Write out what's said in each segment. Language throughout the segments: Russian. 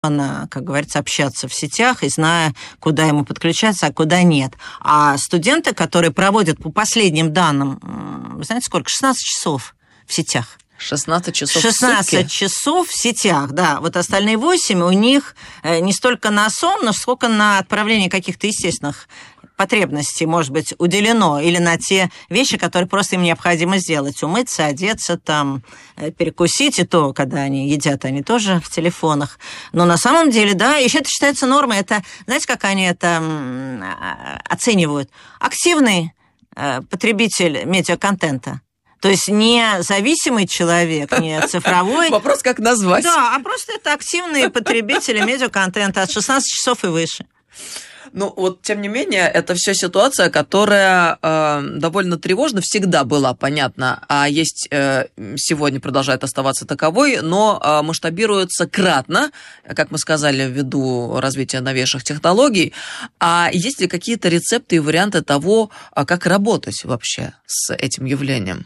как говорится, общаться в сетях и зная, куда ему подключаться, а куда нет. А студенты, которые проводят по последним данным, вы знаете, сколько? 16 часов в сетях. 16 часов 16 часов в сетях, да. Вот остальные 8 у них не столько на сон, но сколько на отправление каких-то естественных потребностей, может быть, уделено, или на те вещи, которые просто им необходимо сделать. Умыться, одеться, там, перекусить, и то, когда они едят, они тоже в телефонах. Но на самом деле, да, еще это считается нормой. Это, знаете, как они это оценивают? Активный потребитель медиаконтента. То есть не зависимый человек, не цифровой. Вопрос, как назвать. Да, а просто это активные потребители медиаконтента от 16 часов и выше. Ну, вот, тем не менее, это все ситуация, которая довольно тревожна, всегда была, понятно, а есть сегодня продолжает оставаться таковой, но масштабируется кратно, как мы сказали, ввиду развития новейших технологий. А есть ли какие-то рецепты и варианты того, как работать вообще с этим явлением?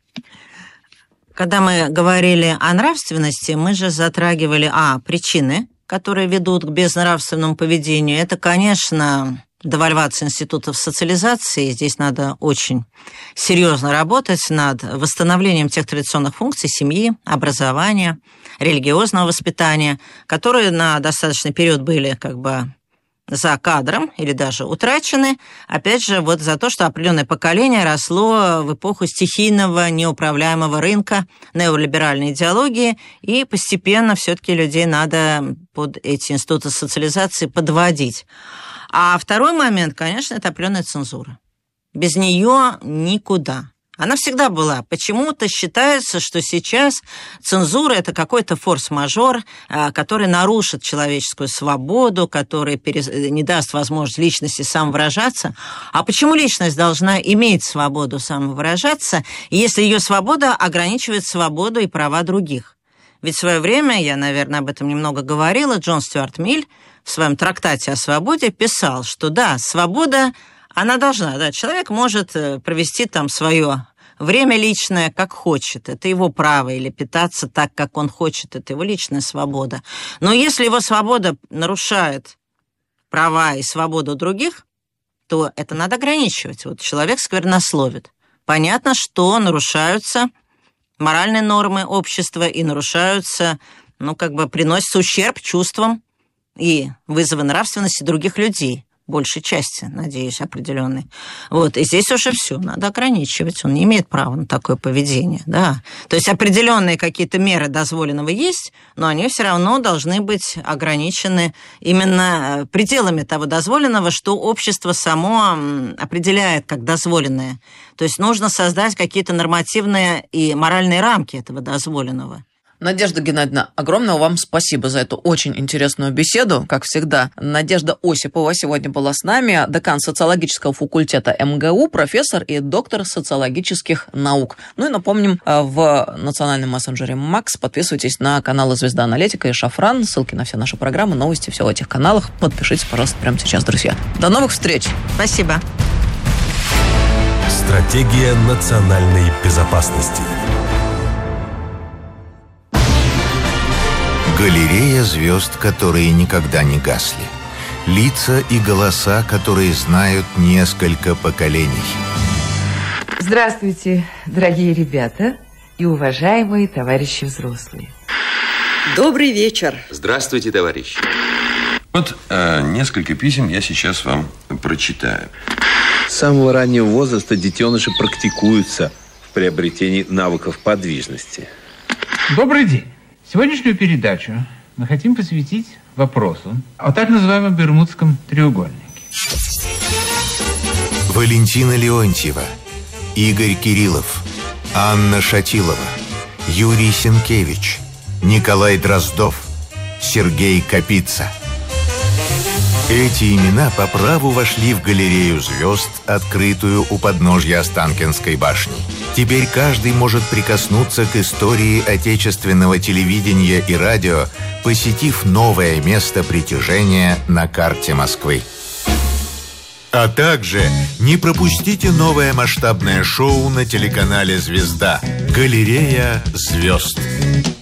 Когда мы говорили о нравственности, мы же затрагивали причины, которые ведут к безнравственному поведению. Это, конечно, девальвация институтов социализации. Здесь надо очень серьезно работать над восстановлением тех традиционных функций семьи, образования, религиозного воспитания, которые на достаточный период были как бы за кадром или даже утрачены, опять же, вот за то, что определенное поколение росло в эпоху стихийного, неуправляемого рынка, неолиберальной идеологии, и постепенно все-таки людей надо под эти институты социализации подводить. А второй момент, конечно, это определенная цензура. Без нее никуда. Она всегда была. Почему-то считается, что сейчас цензура – это какой-то форс-мажор, который нарушит человеческую свободу, который не даст возможность личности самовыражаться. А почему личность должна иметь свободу самовыражаться, если ее свобода ограничивает свободу и права других? Ведь в свое время, я, наверное, об этом немного говорила, Джон Стюарт Миль в своем трактате о свободе писал, что да, свобода, она должна, да, человек может провести там свое время личное, как хочет. Это его право, или питаться так, как он хочет. Это его личная свобода. Но если его свобода нарушает права и свободу других, то это надо ограничивать. Вот человек сквернословит. Понятно, что нарушаются моральные нормы общества и нарушаются, приносится ущерб чувствам и вызовы нравственности других людей. Большей части, надеюсь, определенной. Вот, и здесь уже все, надо ограничивать. Он не имеет права на такое поведение, да. То есть определенные какие-то меры дозволенного есть, но они все равно должны быть ограничены именно пределами того дозволенного, что общество само определяет как дозволенное. То есть нужно создать какие-то нормативные и моральные рамки этого дозволенного. Надежда Геннадьевна, огромное вам спасибо за эту очень интересную беседу, как всегда. Надежда Осипова сегодня была с нами, декан социологического факультета МГУ, профессор и доктор социологических наук. Ну и напомним, в национальном мессенджере Макс подписывайтесь на каналы «Звезда Аналитика» и «Шафран». Ссылки на все наши программы, новости, все в этих каналах. Подпишитесь, пожалуйста, прямо сейчас, друзья. До новых встреч! Спасибо. Стратегия национальной безопасности. Галерея звезд, которые никогда не гасли. Лица и голоса, которые знают несколько поколений. Здравствуйте, дорогие ребята и уважаемые товарищи взрослые. Добрый вечер. Здравствуйте, товарищи. Вот несколько писем я сейчас вам прочитаю. С самого раннего возраста детеныши практикуются в приобретении навыков подвижности. Добрый день. Сегодняшнюю передачу мы хотим посвятить вопросу о так называемом Бермудском треугольнике. Валентина Леонтьева, Игорь Кириллов, Анна Шатилова, Юрий Сенкевич, Николай Дроздов, Сергей Капица. Эти имена по праву вошли в галерею звезд, открытую у подножья Останкинской башни. Теперь каждый может прикоснуться к истории отечественного телевидения и радио, посетив новое место притяжения на карте Москвы. А также не пропустите новое масштабное шоу на телеканале «Звезда» «Галерея звезд».